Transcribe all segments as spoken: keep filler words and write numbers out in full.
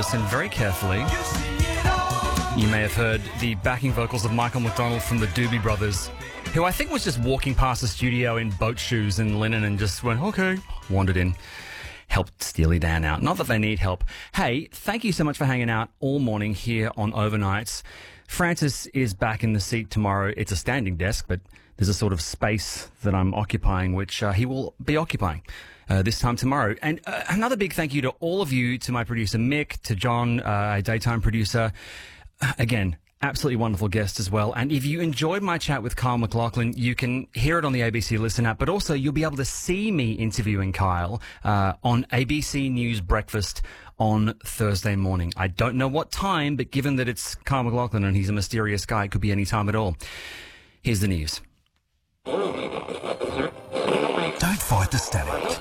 listen very carefully, you may have heard the backing vocals of Michael McDonald from the Doobie Brothers, who I think was just walking past the studio in boat shoes and linen and just went, okay, wandered in. Helped Steely Dan out. Not that they need help. Hey, thank you so much for hanging out all morning here on Overnights. Francis is back in the seat tomorrow. It's a standing desk, but there's a sort of space that I'm occupying, which uh, he will be occupying uh, this time tomorrow. And uh, another big thank you to all of you, to my producer Mick, to John, uh, a daytime producer. Again, absolutely wonderful guest as well. And if you enjoyed my chat with Kyle MacLachlan, you can hear it on the A B C Listen app, but also you'll be able to see me interviewing Kyle uh, on A B C News Breakfast on Thursday morning. I don't know what time, but given that it's Kyle MacLachlan and he's a mysterious guy, it could be any time at all. Here's the news. Don't fight the static.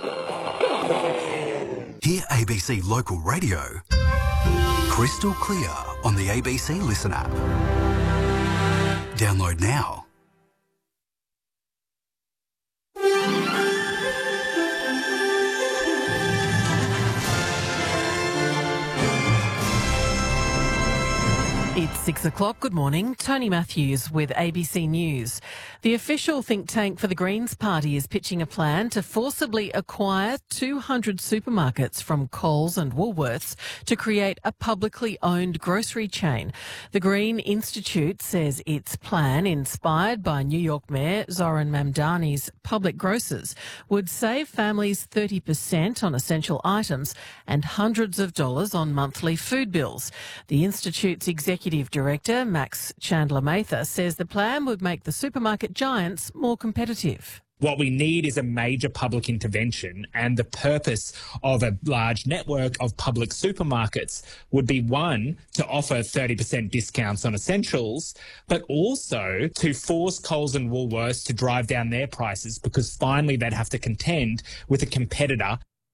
Hear A B C Local Radio crystal clear on the A B C Listen app. Download now. It's six o'clock. Good morning. Tony Matthews with A B C News. The official think tank for the Greens Party is pitching a plan to forcibly acquire two hundred supermarkets from Coles and Woolworths to create a publicly owned grocery chain. The Green Institute says its plan, inspired by New York Mayor Zoran Mamdani's public grocers, would save families thirty percent on essential items and hundreds of dollars on monthly food bills. The Institute's executive Director, Max Chandler-Mather, says the plan would make the supermarket giants more competitive. What we need is a major public intervention, and the purpose of a large network of public supermarkets would be, one, to offer thirty percent discounts on essentials, but also to force Coles and Woolworths to drive down their prices, because finally they'd have to contend with a competitor.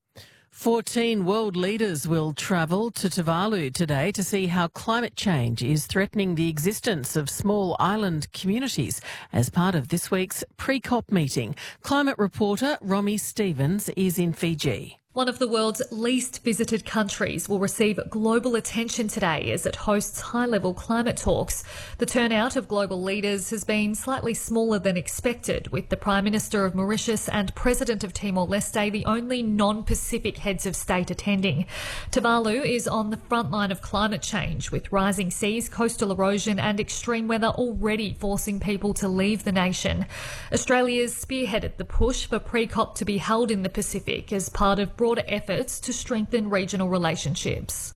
fourteen world leaders will travel to Tuvalu today to see how climate change is threatening the existence of small island communities as part of this week's pre-COP meeting. Climate reporter Romy Stevens is in Fiji. One of the world's least visited countries will receive global attention today as it hosts high-level climate talks. The turnout of global leaders has been slightly smaller than expected, with the Prime Minister of Mauritius and President of Timor-Leste the only non-Pacific heads of state attending. Tuvalu is on the front line of climate change, with rising seas, coastal erosion and extreme weather already forcing people to leave the nation. Australia's spearheaded the push for pre-COP to be held in the Pacific as part of broader efforts to strengthen regional relationships.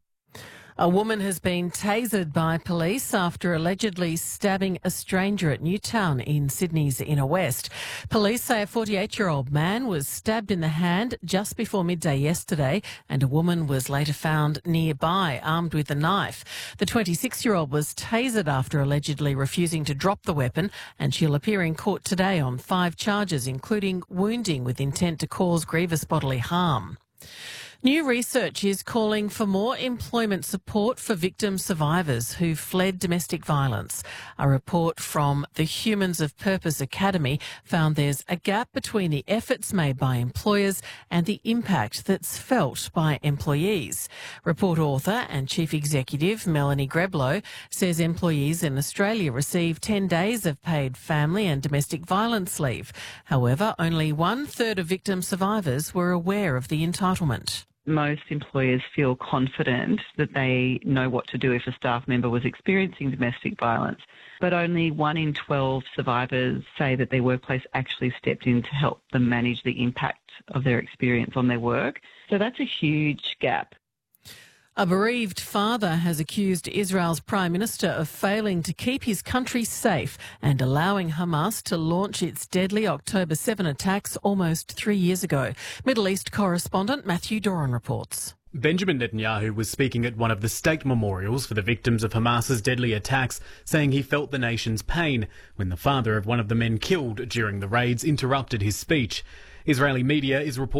A woman has been tasered by police after allegedly stabbing a stranger at Newtown in Sydney's inner west. Police say a forty-eight-year-old man was stabbed in the hand just before midday yesterday, and a woman was later found nearby armed with a knife. The twenty-six-year-old was tasered after allegedly refusing to drop the weapon, and she'll appear in court today on five charges, including wounding with intent to cause grievous bodily harm. New research is calling for more employment support for victim survivors who fled domestic violence. A report from the Humans of Purpose Academy found there's a gap between the efforts made by employers and the impact that's felt by employees. Report author and chief executive Melanie Greblow says employees in Australia receive ten days of paid family and domestic violence leave. However, only one third of victim survivors were aware of the entitlement. Most employers feel confident that they know what to do if a staff member was experiencing domestic violence, but only one in twelve survivors say that their workplace actually stepped in to help them manage the impact of their experience on their work. So that's a huge gap. A bereaved father has accused Israel's Prime Minister of failing to keep his country safe and allowing Hamas to launch its deadly October seventh attacks almost three years ago. Middle East correspondent Matthew Doran reports. Benjamin Netanyahu was speaking at one of the state memorials for the victims of Hamas's deadly attacks, saying he felt the nation's pain when the father of one of the men killed during the raids interrupted his speech. Israeli media is reporting